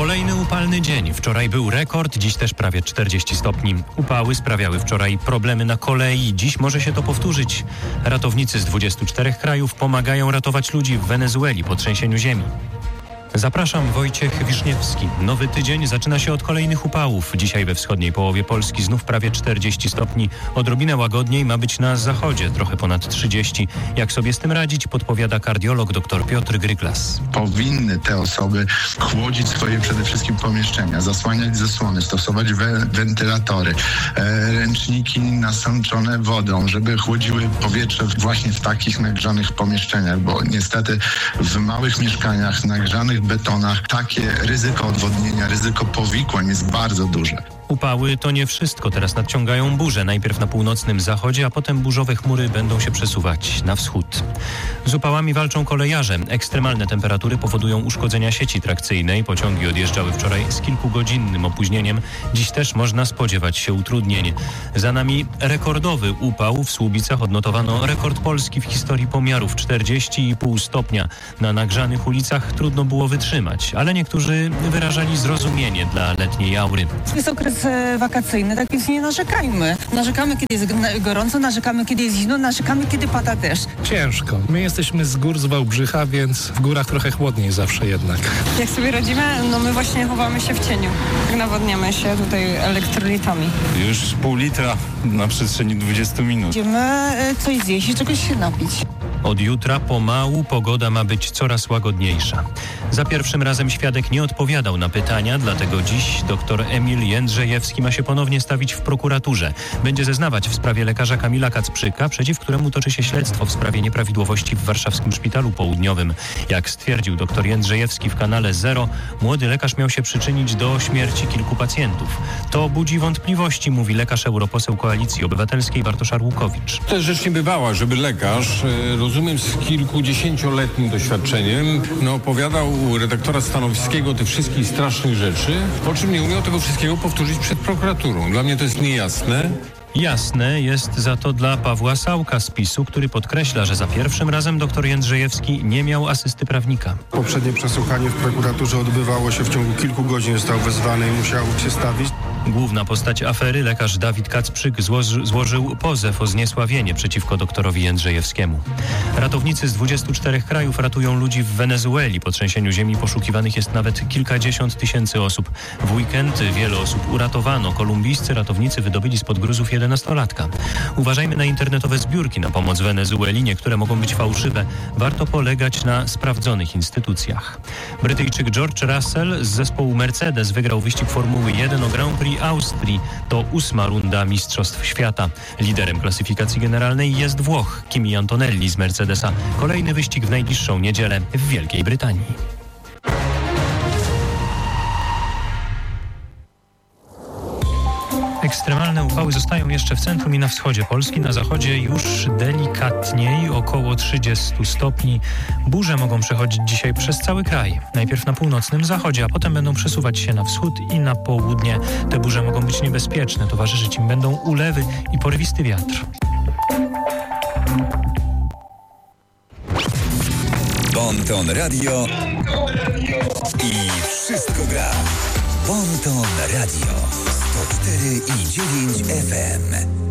Kolejny upalny dzień. Wczoraj był rekord, dziś też prawie 40 stopni. Upały sprawiały wczoraj problemy na kolei. Dziś może się to powtórzyć. Ratownicy z 24 krajów pomagają ratować ludzi w Wenezueli po trzęsieniu ziemi. Zapraszam, Wojciech Wiszniewski. Nowy tydzień zaczyna się od kolejnych upałów. Dzisiaj we wschodniej połowie Polski znów prawie 40 stopni. Odrobinę łagodniej ma być na zachodzie, trochę ponad 30. Jak sobie z tym radzić, podpowiada kardiolog dr Piotr Gryglas. Powinny te osoby chłodzić swoje przede wszystkim pomieszczenia, zasłaniać zasłony, stosować wentylatory, ręczniki nasączone wodą, żeby chłodziły powietrze właśnie w takich nagrzanych pomieszczeniach, bo niestety w małych mieszkaniach nagrzanych betonach takie ryzyko odwodnienia, ryzyko powikłań jest bardzo duże. Upały to nie wszystko. Teraz nadciągają burze. Najpierw na północnym zachodzie, a potem burzowe chmury będą się przesuwać na wschód. Z upałami walczą kolejarze. Ekstremalne temperatury powodują uszkodzenia sieci trakcyjnej. Pociągi odjeżdżały wczoraj z kilkugodzinnym opóźnieniem. Dziś też można spodziewać się utrudnień. Za nami rekordowy upał. W Słubicach odnotowano rekord Polski w historii pomiarów. 40,5 stopnia. Na nagrzanych ulicach trudno było wytrzymać, ale niektórzy wyrażali zrozumienie dla letniej aury. Jest okres wakacyjny, tak więc nie narzekajmy. Narzekamy, kiedy jest gorąco, narzekamy, kiedy jest zimno, narzekamy, kiedy pada deszcz. Ciężko. My jesteśmy z gór, z Wałbrzycha, więc w górach trochę chłodniej zawsze jednak. Jak sobie radzimy? No my właśnie chowamy się w cieniu. Nawodniamy się tutaj elektrolitami. Już pół litra na przestrzeni 20 minut. Będziemy coś zjeść i czegoś się napić. Od jutra pomału pogoda ma być coraz łagodniejsza. Za pierwszym razem świadek nie odpowiadał na pytania, dlatego dziś dr Emil Jędrzejewski ma się ponownie stawić w prokuraturze. Będzie zeznawać w sprawie lekarza Kamila Kacprzyka, przeciw któremu toczy się śledztwo w sprawie nieprawidłowości w warszawskim szpitalu południowym. Jak stwierdził dr Jędrzejewski w kanale Zero, młody lekarz miał się przyczynić do śmierci kilku pacjentów. To budzi wątpliwości, mówi lekarz europoseł Koalicji Obywatelskiej Bartosz Arłukowicz. To jest rzecz niebywała, żeby lekarz, rozumiem, z kilkudziesięcioletnim doświadczeniem, opowiadał u redaktora Stanowskiego tych wszystkich strasznych rzeczy, po czym nie umiał tego wszystkiego powtórzyć przed prokuraturą. Dla mnie to jest niejasne. Jasne jest za to dla Pawła Sałka z PiS-u, który podkreśla, że za pierwszym razem dr Jędrzejewski nie miał asysty prawnika. Poprzednie przesłuchanie w prokuraturze odbywało się w ciągu kilku godzin, został wezwany i musiał się stawić. Główna postać afery, lekarz Dawid Kacprzyk, złożył pozew o zniesławienie przeciwko doktorowi Jędrzejewskiemu. Ratownicy z 24 krajów ratują ludzi w Wenezueli. Po trzęsieniu ziemi poszukiwanych jest nawet kilkadziesiąt tysięcy osób. W weekend wiele osób uratowano. Kolumbijscy ratownicy wydobyli spod gruzów 11-latka. Uważajmy na internetowe zbiórki na pomoc Wenezueli. Niektóre mogą być fałszywe. Warto polegać na sprawdzonych instytucjach. Brytyjczyk George Russell z zespołu Mercedes wygrał wyścig Formuły 1 o Grand Prix Austrii. To 8. runda Mistrzostw Świata. Liderem klasyfikacji generalnej jest Włoch Kimi Antonelli z Mercedesa. Kolejny wyścig w najbliższą niedzielę w Wielkiej Brytanii. Ekstremalne upały zostają jeszcze w centrum i na wschodzie Polski. Na zachodzie już delikatniej, około 30 stopni. Burze mogą przechodzić dzisiaj przez cały kraj. Najpierw na północnym zachodzie, a potem będą przesuwać się na wschód i na południe. Te burze mogą być niebezpieczne. Towarzyszyć im będą ulewy i porywisty wiatr. Bonton Radio i wszystko gra. Bonton Radio 104,9 FM.